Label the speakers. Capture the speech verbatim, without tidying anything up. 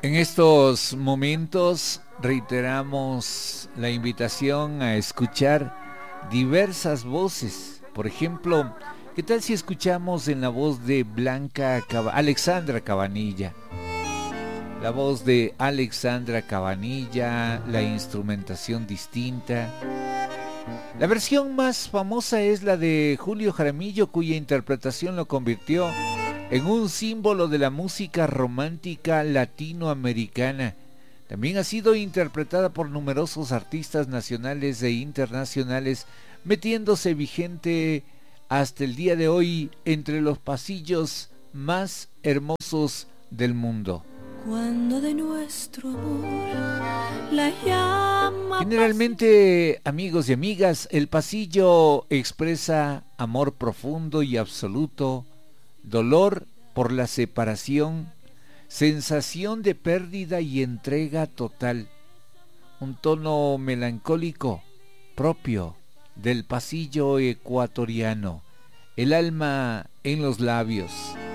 Speaker 1: En estos momentos reiteramos la invitación a escuchar diversas voces. Por ejemplo, ¿qué tal si escuchamos en la voz de Blanca Cab- Alexandra Cabanilla? La voz de Alexandra Cabanilla, la instrumentación distinta. La versión más famosa es la de Julio Jaramillo, cuya interpretación lo convirtió en un símbolo de la música romántica latinoamericana. También ha sido interpretada por numerosos artistas nacionales e internacionales, metiéndose vigente hasta el día de hoy entre los pasillos más hermosos del mundo.
Speaker 2: Cuando de nuestro amor la llama.
Speaker 1: Generalmente, amigos y amigas, el pasillo expresa amor profundo y absoluto, dolor por la separación, sensación de pérdida y entrega total, un tono melancólico propio del pasillo ecuatoriano, el alma en los labios.